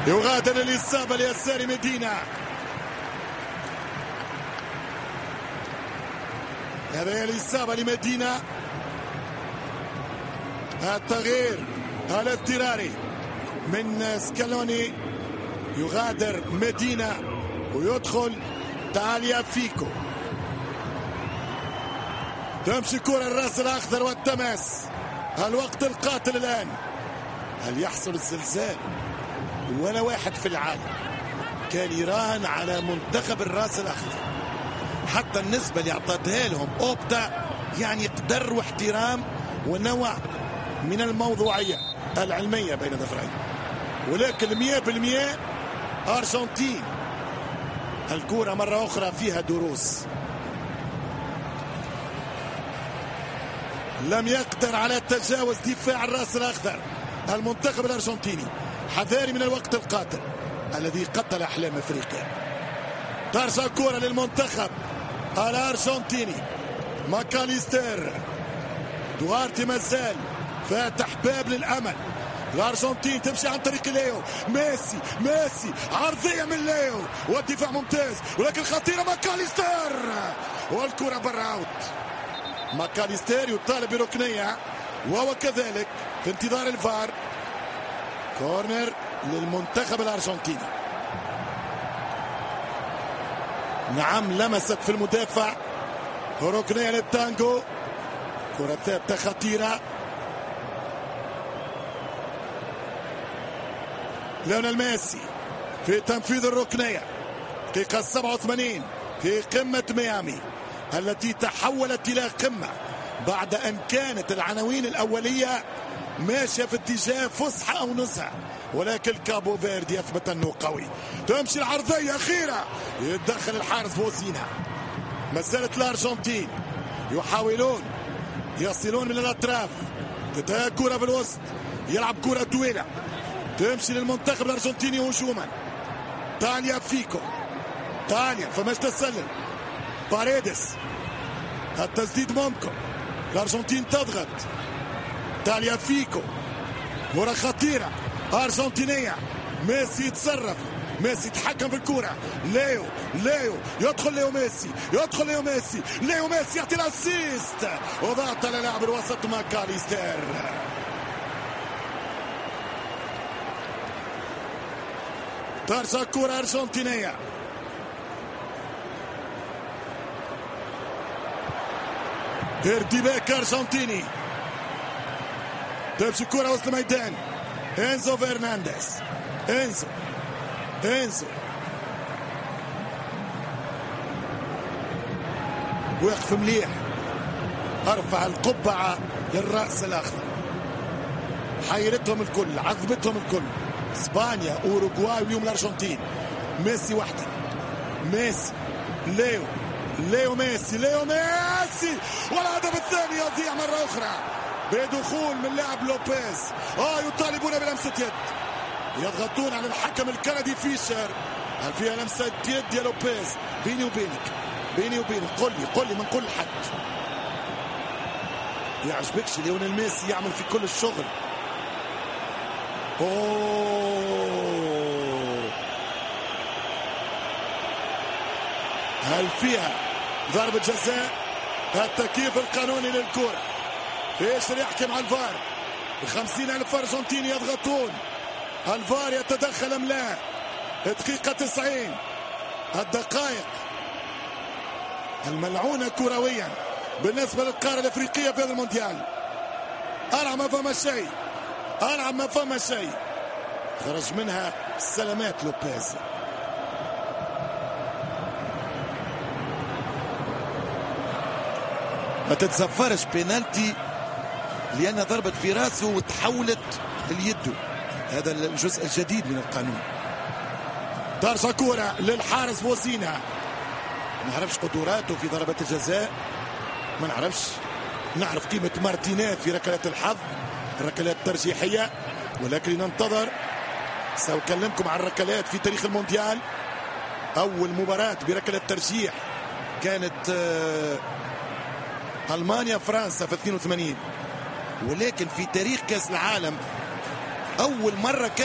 يغادر الإصابة ليسار مدينة. هذه هي الإصابة لمدينة. التغيير الاضطراري من سكالوني. يغادر مدينة ويدخل تاليافيكو. تمشي كرة الراس الأخضر والتماس. الوقت القاتل الآن. هل يحصل الزلزال؟ ولا واحد في العالم كان يراهن على منتخب الراس الأخضر، حتى النسبة اللي أعطتها لهم أوبتا يعني قدر واحترام ونوع من الموضوعية العلمية بين النفرين، ولكن 100% أرجنتين. الكرة مرة أخرى فيها دروس. لم يقدر على تجاوز دفاع الراس الأخضر المنتخب الأرجنتيني. حذاري من الوقت القاتل الذي قتل أحلام أفريقيا. ترجع كرة للمنتخب الأرجنتيني. ماكاليستر. دوارتي مازال فاتح باب للأمل. الأرجنتين تمشي عن طريق ليو. ميسي عرضية من ليو والدفاع ممتاز ولكن خطيرة. ماكاليستر والكرة برا اوت. ماكاليستر يطالب بركنية وهو كذلك في انتظار الفار. كورنر للمنتخب الأرجنتيني. نعم لمست في المدافع. ركنية للتانجو. كرة ثابتة خطيرة. ليونيل ميسي في تنفيذ الركنية. دقيقة 87 في قمة ميامي التي تحولت إلى قمة بعد أن كانت العناوين الأولية ماشية في اتجاه فسحة أو نزهة، ولكن كابو فيردي أثبت أنه قوي. تمشي العرضية أخيرة يتدخل الحارس فوسينا. ما زالت الأرجنتين يحاولون يصلون من الأطراف. تتهيأ كرة في الوسط. يلعب كرة طويلة تمشي للمنتخب الأرجنتيني هجوما. تاليافيكو. فماش تسلل. باريدس. التسديد ممكن. الأرجنتين تضغط. تاليافيكو. كرة خطيرة أرجنتينية. ميسي يتصرف. ميسي يتحكم في الكرة. ليو يدخل ليو ميسي يعطي الاسيست وضغط على لاعب الوسط ماكاليستر. ترجع كرة أرجنتينية. ارتباك أرجنتيني. تمشي كرة وسط الميدان. إنزو فرنانديز. إنزو وقف مليح. ارفع القبعة للرأس الأخضر. حيرتهم الكل، عذبتهم الكل. اسبانيا اوروغواي واليوم الارجنتين. ميسي وحده. ليو ميسي والهدف الثاني يضيع مرة أخرى بدخول من لاعب لوبيز. يطالبون بلمسة يد. يضغطون على الحكم الكندي فيشر. هل فيها لمسة يد يا لوبيز؟ بيني وبينك قل لي من كل حد. يعجبكش ليونيل ميسي يعمل في كل الشغل. هل فيها ضربة جزاء؟ التكييف القانوني للكرة. ايش يحكم على الفار؟ 50,000 أرجنتيني يضغطون. الفار يتدخل أم لا؟ دقيقة 90 الدقائق الملعونة كرويا بالنسبة للقارة الأفريقية في هذا المونديال. ألعب ما فما شيء. خرج منها سلامات لوبيز. ما تتزفرش بينالتي لأنها ضربت في راسه وتحولت اليد. هذا الجزء الجديد من القانون. ترجع كرة للحارس فوسينا. ما نعرفش قدراته في ضربة الجزاء، ما نعرف قيمة مارتينيز في ركلات الحظ، الركلات الترجيحية، ولكن ننتظر. سأكلمكم عن الركلات في تاريخ المونديال. أول مباراة بركلة ترجيح كانت ألمانيا فرنسا في 82، ولكن في تاريخ كأس العالم أول مرة كان